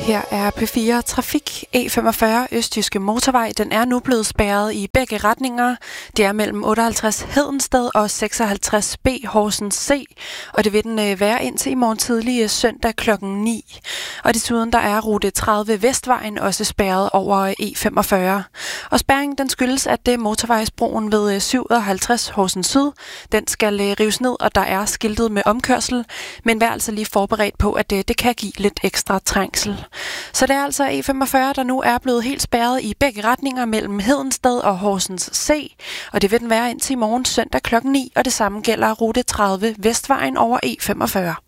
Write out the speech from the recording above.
Her er P4 Trafik. E45 Østjyske Motorvej. Den er nu blevet spærret i begge retninger. Det er mellem 58 Hedensted og 56 B Horsens C. Og det vil den være indtil i morgen tidlig søndag kl. 9. Og desuden der er rute 30 Vestvejen også spærret over E45. Og spærringen den skyldes, at det motorvejsbroen ved 57 Horsens Syd, den skal rives ned, og der er skiltet med omkørsel. Men vær altså lige forberedt på, at det kan give lidt ekstra trængsel. Så det er altså E45, der nu er blevet helt spærret i begge retninger mellem Hedensted og Horsens C, og det vil den være indtil i morgen søndag kl. 9, og det samme gælder rute 30 Vestvejen over E45.